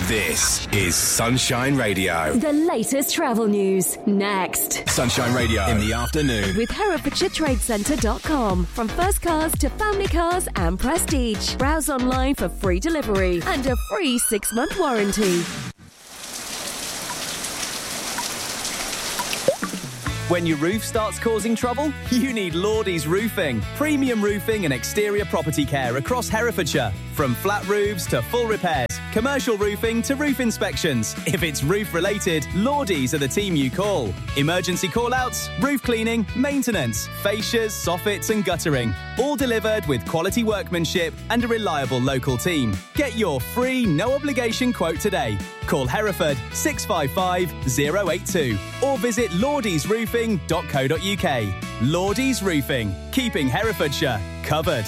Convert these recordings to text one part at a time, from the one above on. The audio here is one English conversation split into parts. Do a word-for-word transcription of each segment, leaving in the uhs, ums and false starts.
This is Sunshine Radio. The latest travel news, next. Sunshine Radio in the afternoon. With Herefordshire Trade Centre dot com. From first cars to family cars and prestige. Browse online for free delivery and a free six-month warranty. When your roof starts causing trouble, you need Lordy's Roofing. Premium roofing and exterior property care across Herefordshire. From flat roofs to full repairs, commercial roofing to roof inspections. If it's roof-related, Lordy's are the team you call. Emergency call-outs, roof cleaning, maintenance, fascias, soffits and guttering. All delivered with quality workmanship and a reliable local team. Get your free, no-obligation quote today. Call Hereford six five five, zero eight two or visit lordies roofing dot co dot uk. Lordy's Roofing, keeping Herefordshire covered.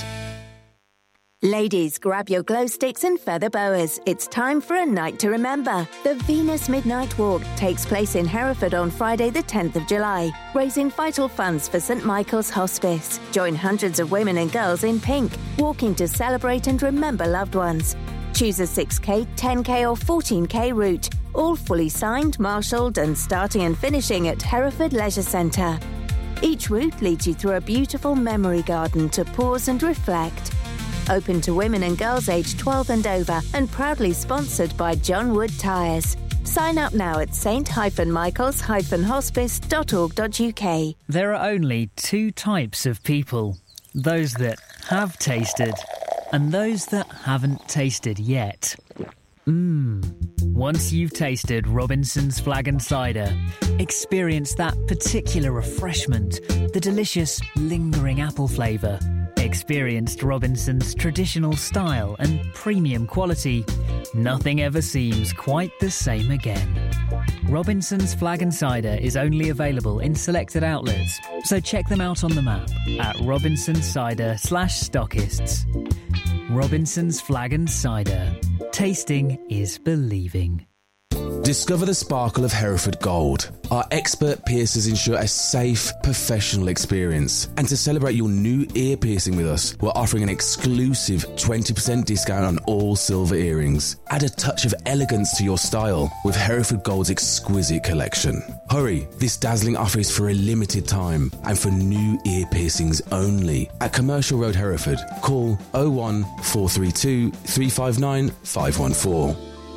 Ladies, grab your glow sticks and feather boas. It's time for a night to remember. The Venus Midnight Walk takes place in Hereford on Friday the tenth of July, raising vital funds for St Michael's Hospice. Join hundreds of women and girls in pink, walking to celebrate and remember loved ones. Choose a six K, ten K or fourteen K route, all fully signed, marshalled and starting and finishing at Hereford Leisure Centre. Each route leads you through a beautiful memory garden to pause and reflect. Open to women and girls aged twelve and over and proudly sponsored by John Wood Tyres. Sign up now at st michaels hospice dot org dot uk. There are only two types of people. Those that have tasted and those that haven't tasted yet. Mmm. Once you've tasted Robinson's Flag and Cider, experience that particular refreshment, the delicious, lingering apple flavour. Experienced Robinson's traditional style and premium quality, nothing ever seems quite the same again. Robinson's Flag and Cider is only available in selected outlets, so check them out on the map at Robinson's Cider slash stockists. Robinson's Flag and Cider. Tasting is believing. Discover the sparkle of Hereford Gold. Our expert piercers ensure a safe, professional experience. And to celebrate your new ear piercing with us, we're offering an exclusive twenty percent discount on all silver earrings. Add a touch of elegance to your style with Hereford Gold's exquisite collection. Hurry, this dazzling offer is for a limited time and for new ear piercings only. At Commercial Road, Hereford, call oh one, four three two, three five nine, five one four.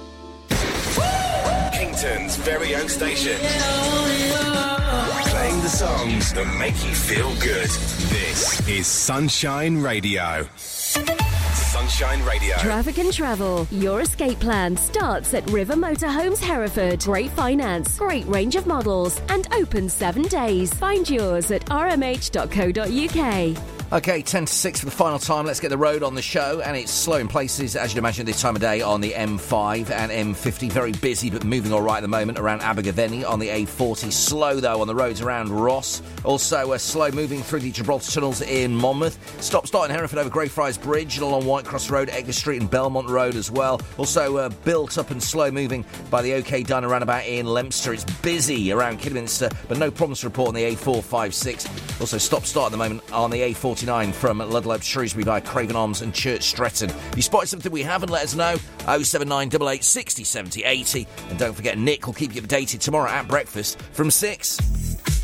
Kington's very own station. Playing the songs that make you feel good. This is Sunshine Radio. Sunshine Radio. Traffic and travel. Your escape plan starts at River Motorhomes Hereford. Great finance, great range of models, and open seven days. Find yours at r m h dot co dot u k. OK, ten to six for the final time. Let's get the road on the show. And it's slow in places, as you'd imagine, this time of day on the M five and M fifty. Very busy, but moving all right at the moment around Abergavenny on the A forty. Slow, though, on the roads around Ross. Also, uh, slow moving through the Gibraltar tunnels in Monmouth. Stop start in Hereford over Greyfriars Bridge and along Whitecross Road, Edgar Street and Belmont Road as well. Also, uh, built up and slow moving by the OK Dun roundabout in Leominster. It's busy around Kidderminster, but no problems to report on the A four five six. Also, stop start at the moment on the A forty. From Ludlow to Shrewsbury by Craven Arms and Church Stretton. If you spotted something we haven't, let us know. oh seven nine eight eight, six oh, seven oh, eighty. And don't forget, Nick will keep you updated tomorrow at breakfast from six.